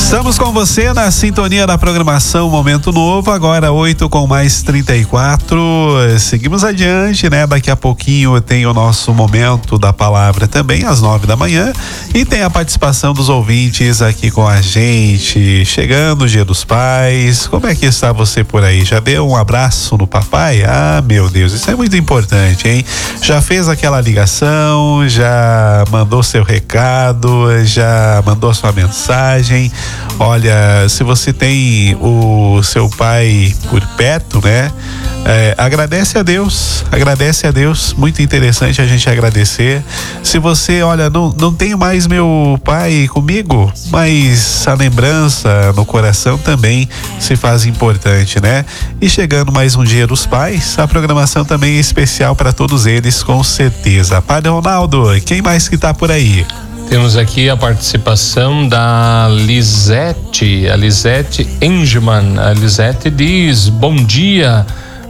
Estamos com você na sintonia da programação Momento Novo, agora 8:34. Seguimos adiante, né? Daqui a pouquinho tem o nosso Momento da Palavra também, às 9h, e tem a participação dos ouvintes aqui com a gente. Chegando o Dia dos Pais, como é que está você por aí? Já deu um abraço no papai? Ah, meu Deus, isso é muito importante, hein? Já fez aquela ligação, já mandou seu recado, já mandou sua mensagem? Olha, se você tem o seu pai por perto, né? Agradece a Deus, muito interessante a gente agradecer. Se você, olha, não tenho mais meu pai comigo, mas a lembrança no coração também se faz importante, né? E chegando mais um Dia dos Pais, a programação também é especial para todos eles, com certeza. Padre Ronaldo, quem mais que tá por aí? Temos aqui a participação da Lisete, a Lisete Engelmann. A Lisete diz: bom dia,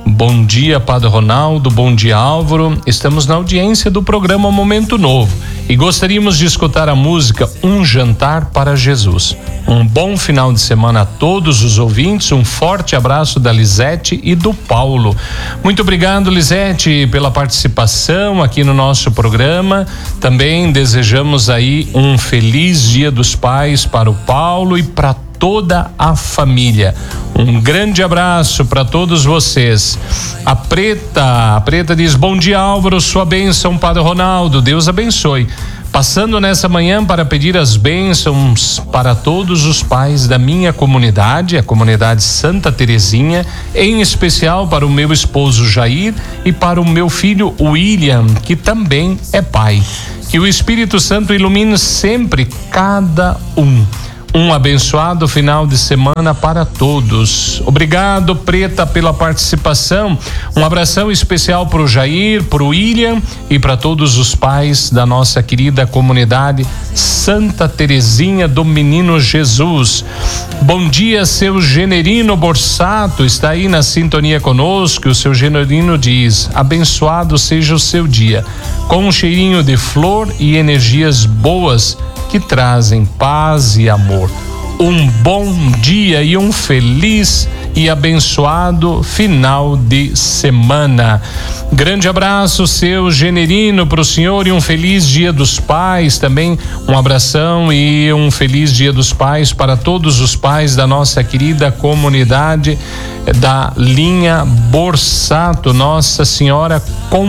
Padre Ronaldo, bom dia, Álvaro. Estamos na audiência do programa Momento Novo e gostaríamos de escutar a música Um Jantar para Jesus. Um bom final de semana a todos os ouvintes, um forte abraço da Lisete e do Paulo. Muito obrigado, Lisete, pela participação aqui no nosso programa. Também desejamos aí um feliz Dia dos Pais para o Paulo e para toda a família. Um grande abraço para todos vocês. A Preta diz: bom dia, Álvaro, sua bênção, Padre Ronaldo, Deus abençoe. Passando nessa manhã para pedir as bênçãos para todos os pais da minha comunidade, a comunidade Santa Terezinha, em especial para o meu esposo Jair e para o meu filho William, que também é pai. Que o Espírito Santo ilumine sempre cada um. Um abençoado final de semana para todos. Obrigado, Preta, pela participação. Um abração especial para o Jair, para o William e para todos os pais da nossa querida comunidade Santa Terezinha do Menino Jesus. Bom dia, seu Generino Borsato, está aí na sintonia conosco. O seu Generino diz: abençoado seja o seu dia, com um cheirinho de flor e energias boas que trazem paz e amor. Um bom dia e um feliz e abençoado final de semana. Grande abraço, seu Generino, para o senhor, e um feliz Dia dos Pais também. Um abração e um feliz Dia dos Pais para todos os pais da nossa querida comunidade da linha Borsato, Nossa Senhora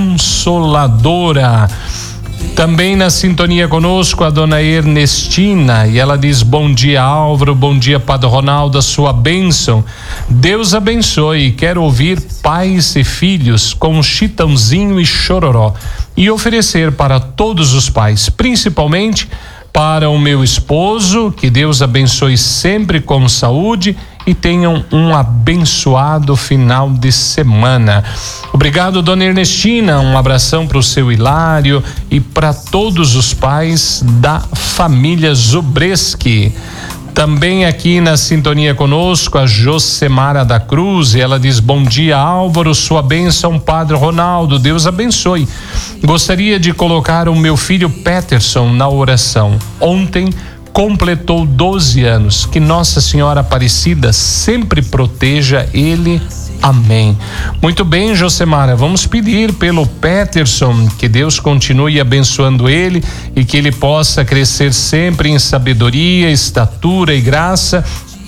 Consoladora. Também na sintonia conosco a dona Ernestina, e ela diz: bom dia, Álvaro, bom dia, Padre Ronaldo, a sua bênção. Deus abençoe. Quero ouvir Pais e Filhos com Chitãozinho e Chororó e oferecer para todos os pais, principalmente para o meu esposo, que Deus abençoe sempre com saúde e tenham um abençoado final de semana. Obrigado, dona Ernestina. Um abração para o seu Hilário e para todos os pais da família Zubreski. Também aqui na sintonia conosco a Josemara da Cruz, e ela diz: bom dia, Álvaro, sua bênção, Padre Ronaldo, Deus abençoe. Gostaria de colocar o meu filho Peterson na oração. Ontem completou 12 anos. Que Nossa Senhora Aparecida sempre proteja ele. Amém. Muito bem, Josemara, vamos pedir pelo Peterson, que Deus continue abençoando ele e que ele possa crescer sempre em sabedoria, estatura e graça,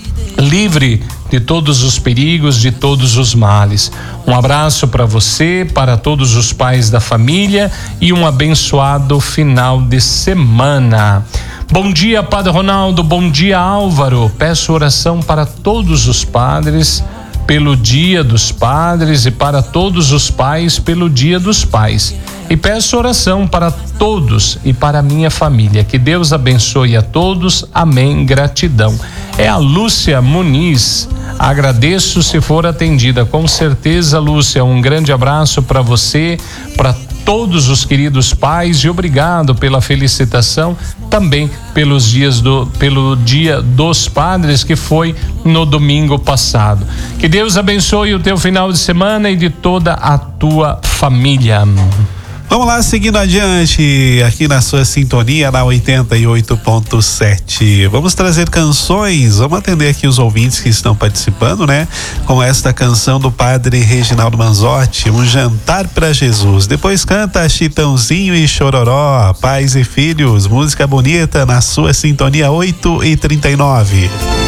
livre de todos os perigos, de todos os males. Um abraço para você, para todos os pais da família e um abençoado final de semana. Bom dia, Padre Ronaldo, bom dia, Álvaro. Peço oração para todos os padres pelo Dia dos Padres e para todos os pais pelo Dia dos Pais. E peço oração para todos e para a minha família. Que Deus abençoe a todos. Amém. Gratidão. É a Lúcia Muniz. Agradeço se for atendida. Com certeza, Lúcia. Um grande abraço para você, para todos os queridos pais, e obrigado pela felicitação também pelo Dia dos Padres, que foi no domingo passado. Que Deus abençoe o teu final de semana e de toda a tua família. Vamos lá, seguindo adiante, aqui na sua sintonia, na 88.7. Vamos trazer canções, vamos atender aqui os ouvintes que estão participando, né? Com esta canção do padre Reginaldo Manzotti, Um Jantar para Jesus. Depois canta Chitãozinho e Chororó, Pais e Filhos, música bonita na sua sintonia 8h39.